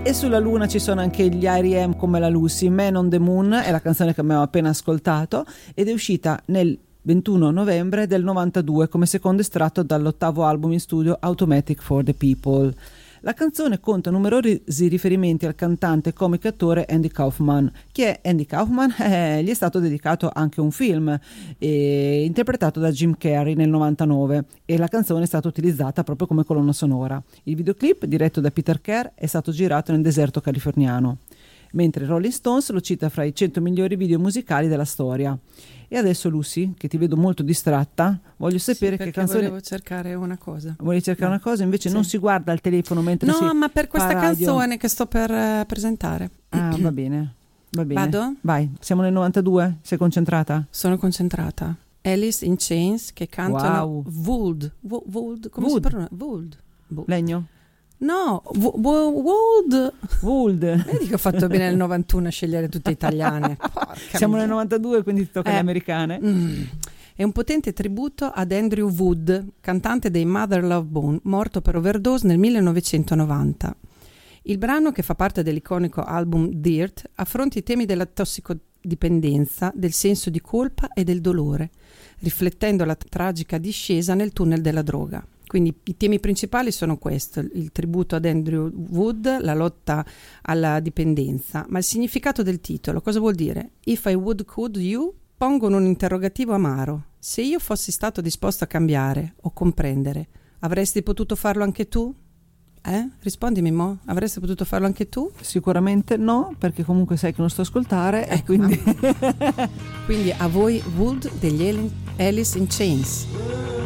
E sulla Luna ci sono anche gli R.E.M. come la Lucy. Man on the Moon è la canzone che abbiamo appena ascoltato ed è uscita nel 21 novembre del 92 come secondo estratto dall'8º album in studio Automatic for the People. La canzone conta numerosi riferimenti al cantante e comico attore Andy Kaufman. Chi è Andy Kaufman? Gli è stato dedicato anche un film interpretato da Jim Carrey nel 99 e la canzone è stata utilizzata proprio come colonna sonora. Il videoclip, diretto da Peter Kerr, è stato girato nel deserto californiano, mentre Rolling Stones lo cita fra i 100 migliori video musicali della storia. E adesso, Lucy, che ti vedo molto distratta, voglio sapere che canzone... volevo cercare una cosa. Volevi cercare una cosa? Invece non si guarda al telefono mentre si... No, ma per questa canzone che sto per presentare. Ah, va bene. Vado? Vai, siamo nel 92? Sei concentrata? Sono concentrata. Alice in Chains che cantano Would. Come si pronuncia? Would. Legno? No, Would. Vedi che ho fatto bene nel 91 a scegliere tutte italiane. Siamo nel 92, quindi ti tocca le americane. È un potente tributo ad Andrew Wood, cantante dei Mother Love Bone, morto per overdose nel 1990. Il brano, che fa parte dell'iconico album Dirt, affronta i temi della tossicodipendenza, del senso di colpa e del dolore, riflettendo la tragica discesa nel tunnel della droga. Quindi i temi principali sono questo, il tributo ad Andrew Wood, la lotta alla dipendenza, ma il significato del titolo, cosa vuol dire? If I would could you? Pongono un interrogativo amaro. Se io fossi stato disposto a cambiare o comprendere, avresti potuto farlo anche tu? Rispondimi mo, avresti potuto farlo anche tu? Sicuramente no, perché comunque sai che non sto a ascoltare e quindi... Quindi a voi Would degli Alice in Chains.